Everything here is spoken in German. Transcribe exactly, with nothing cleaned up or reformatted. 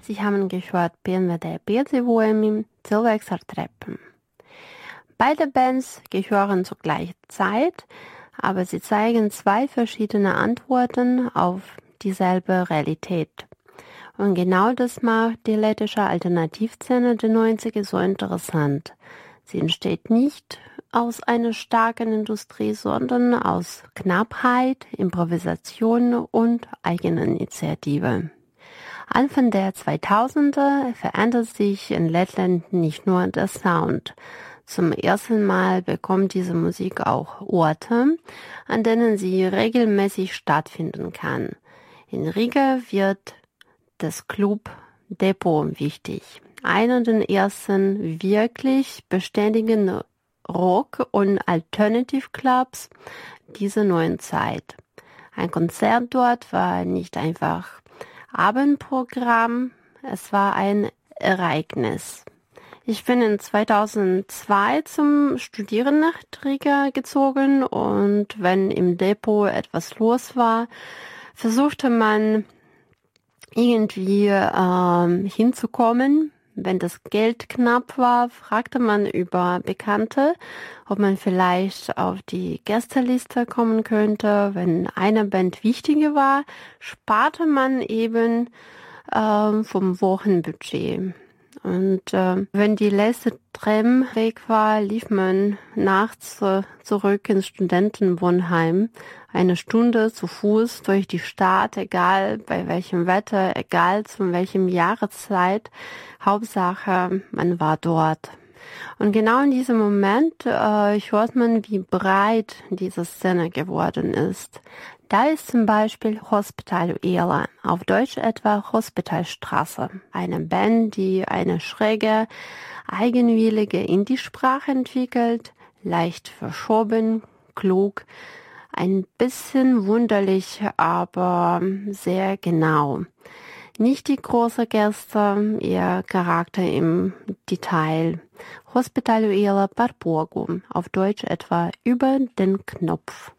Sie haben gehört Pienyavėdė piedzīvojumi, cilvēks ar trepem. Beide Bands gehören zur gleichen Zeit, aber sie zeigen zwei verschiedene Antworten auf dieselbe Realität. Und genau das macht die lettische Alternativszene der neunziger so interessant. Sie entsteht nicht aus einer starken Industrie, sondern aus Knappheit, Improvisation und Eigeninitiative. Anfang der zweitausender verändert sich in Lettland nicht nur der Sound. Zum ersten Mal bekommt diese Musik auch Orte, an denen sie regelmäßig stattfinden kann. In Riga wird das Club Depot wichtig. Einer der ersten wirklich beständigen Rock- und Alternative-Clubs dieser neuen Zeit. Ein Konzert dort war nicht einfach Abendprogramm, es war ein Ereignis. Ich bin in zweitausendzwei zum Studieren nach Riga gezogen und wenn im Depot etwas los war, versuchte man irgendwie ähm, hinzukommen. Wenn das Geld knapp war, fragte man über Bekannte, ob man vielleicht auf die Gästeliste kommen könnte. Wenn eine Band wichtiger war, sparte man eben ähm, vom Wochenbudget. Und äh, wenn die letzte Tram weg war, lief man nachts äh, zurück ins Studentenwohnheim. Eine Stunde zu Fuß durch die Stadt, egal bei welchem Wetter, egal zu welchem Jahreszeit. Hauptsache, man war dort. Und genau in diesem Moment äh, hört man, wie breit diese Szene geworden ist. Da ist zum Beispiel Hospitaluela, auf Deutsch etwa Hospitalstraße, eine Band, die eine schräge, eigenwillige Indie-Sprache entwickelt, leicht verschoben, klug, ein bisschen wunderlich, aber sehr genau. Nicht die große Gäste, ihr Charakter im Detail. Hospitaluela par pogu, auf Deutsch etwa über den Knopf.